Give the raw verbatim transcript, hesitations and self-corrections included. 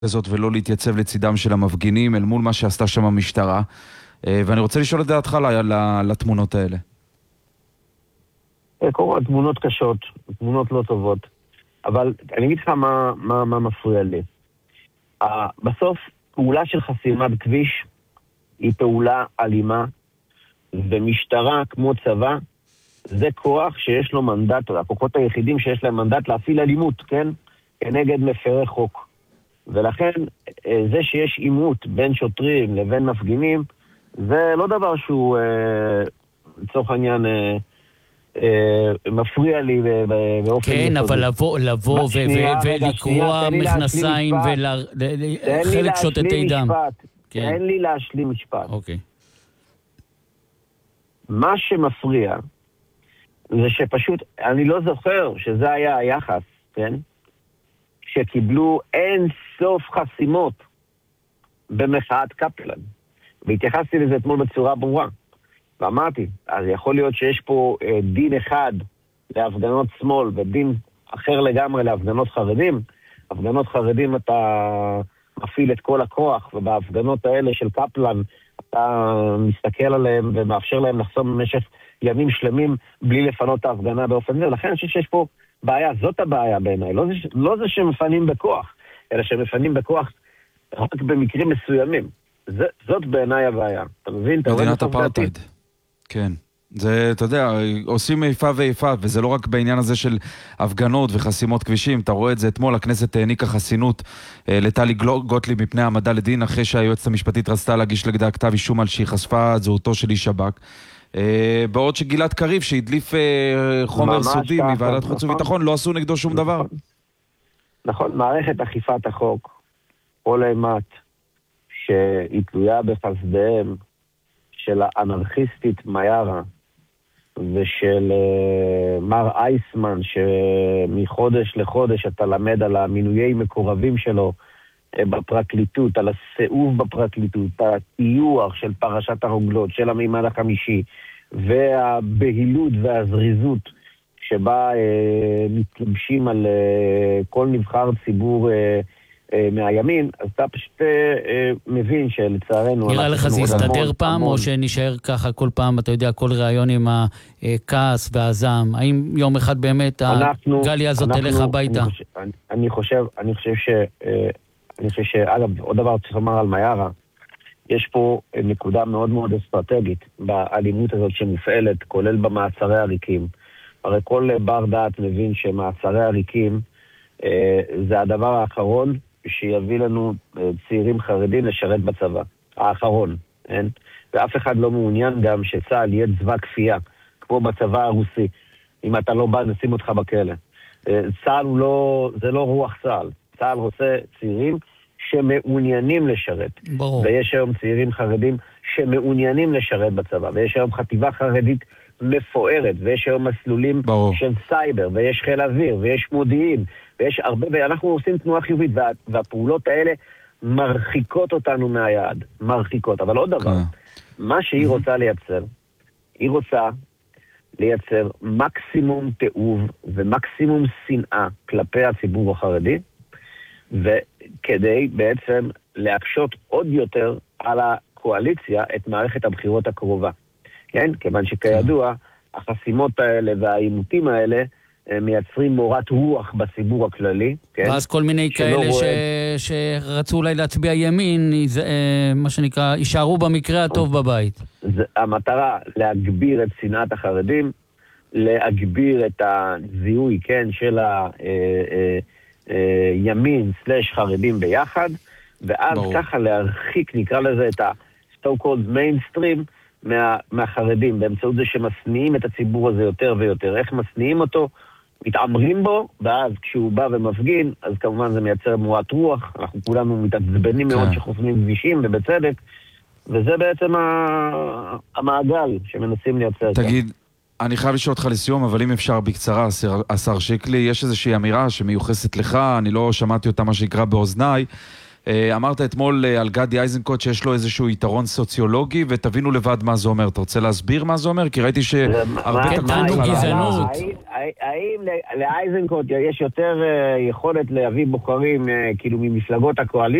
הזאת ולא להתייצב לצידם של המפגינים אל מול מה שעשתה שם המשטרה. ואני רוצה לשאול את דעתך לתמונות האלה. קודם, תמונות קשות, תמונות לא טובות, אבל אני אגיד לך מה, מה, מה מפריע לי. בסוף, פעולה של חסימת כביש היא פעולה אלימה, ומשטרה כמו צבא, זה כוח שיש לו מנדט, הכוחות היחידים שיש להם מנדט להפעיל אלימות, כן? כנגד מפרי חוק. ולכן, זה שיש עימות בין שוטרים לבין מפגינים, זה לא דבר שהוא, לצורך העניין, מפריע לי באופן... כן, אבל לבוא, לבוא ולקרוע מכנסיים וחלק שוטטי דם. תן לי להשלים משפט. אוקיי. מה שמפריע זה שפשוט, אני לא זוכר שזה היה היחס, כן? שקיבלו אין סוף חסימות במחאת קפלן. והתייחסתי לזה אתמול בצורה ברורה. ואמרתי, אז יכול להיות שיש פה אה, דין אחד להפגנות שמאל ודין אחר לגמרי להפגנות חרדים. הפגנות חרדים אתה מפעיל את כל הכוח, ובהפגנות האלה של קפלן אתה מסתכל עליהם ומאפשר להם לחסום במשך ימים שלמים בלי לפנות את ההפגנה באופן זה. לכן אני חושב שיש פה בעיה, זאת הבעיה בעיניי. לא זה, לא זה שמפנים בכוח, אלא שמפנים בכוח רק במקרים מסוימים. זה, זאת בעיניי הבעיה. אתה מבין? מדינת אפרטהייד. כן. זה, אתה יודע, עושים איפה ואיפה, וזה לא רק בעניין הזה של הפגנות וחסימות כבישים. אתה רואה את זה אתמול, הכנסת העניקה חסינות לטלי גוטליב מפני העמדה לדין, אחרי שהיועצת המשפטית רצתה להגיש נגדה כתב אישום על שהיא חשפה את זהותו של איש שב"כ. בעוד שגלעד קריב, שהדליף חומר סודי מוועדת חוץ וביטחון, לא עשו נגדו שום דבר. נכון, מערכת אכיפת החוק, כל אימת שהיא תלויה בחסדיהם של האנרכיסטית מיירה ושל uh, מר אייסמן, שמחודש לחודש אתה למד על המינויי מקורבים שלו uh, בפרקליטות, על הסיאוב בפרקליטות, הטיוח של פרשת הרוגלות, של המימד החמישי, והבהילות והזריזות שבה uh, מתלבשים על uh, כל נבחר ציבור uh, מהימין, אז אתה פשוט מבין שלצערנו... נראה לך זה יסתדר פעם, או שנשאר ככה כל פעם, אתה יודע, כל ראיון עם הכעס והזעם? האם יום אחד באמת הגליה הזאת תלך הביתה? אני חושב, אני חושב ש... אני חושב שאגב, עוד דבר צריך לומר על מיירה, יש פה נקודה מאוד מאוד אסטרטגית באלימות הזאת שמופעלת, כולל במעצרי הריקים. הרי כל בר דעת מבין שמעצרי הריקים זה הדבר האחרון שיביא לנו צעירים חרדים לשרת בצבא. האחרון, אין? ואף אחד לא מעוניין גם שצה"ל יהיה צבא כפייה, כמו בצבא הרוסי. אם אתה לא בא, נשים אותך בכלא. צה"ל הוא לא, זה לא רוח צה"ל. צה"ל רוצה צעירים שמעוניינים לשרת. ברור. ויש היום צעירים חרדים שמעוניינים לשרת בצבא. ויש היום חטיבה חרדית מפוארת, ויש היום מסלולים ברור. של סייבר, ויש חיל אוויר, ויש מודיעין, ויש הרבה, ואנחנו עושים תנועה חיובית, וה, והפעולות האלה מרחיקות אותנו מהיעד, מרחיקות. אבל עוד דבר, מה שהיא רוצה לייצר, היא רוצה לייצר מקסימום תיעוב ומקסימום שנאה כלפי הציבור החרדי, וכדי בעצם להקשות עוד יותר על הקואליציה את מערכת הבחירות הקרובה. כן? כיוון שכידוע, החסימות האלה והעימותים האלה מייצרים מורת רוח בציבור הכללי. כן? ואז כל מיני כאלה רואה... ש... שרצו אולי להצביע ימין, זה, מה שנקרא, יישארו במקרה הטוב בבית. זה, המטרה להגביר את שנאת החרדים, להגביר את הזיהוי, כן, של הימין סלש חרדים ביחד, ואז ברור. ככה להרחיק, נקרא לזה את ה-so called mainstream, מה, מהחרדים, באמצעות זה שמסניעים את הציבור הזה יותר ויותר. איך מסניעים אותו? מתעמרים בו, ואז כשהוא בא ומפגין, אז כמובן זה מייצר מורת רוח, אנחנו כולנו מתעצבנים מאוד שחוסמים כבישים, ובצדק, וזה בעצם המעגל שמנסים לייצר. תגיד, אני חייב לשאול אותך לסיום, אבל אם אפשר בקצרה, השר שיקלי, יש איזושהי אמירה שמיוחסת לך, אני לא שמעתי אותה מה שיקרה באוזניי, אמרת אתמול על גדי איזנקוט שיש לו איזשהו יתרון סוציולוגי, ותבינו לבד מה זה אומר. אתה רוצה להסביר מה זה אומר? כי ראיתי שהרבה תקציבים גזענות. האם לאיזנקוט יש יותר יכולת להביא בוחרים כאילו ממפלגות הקואליציה?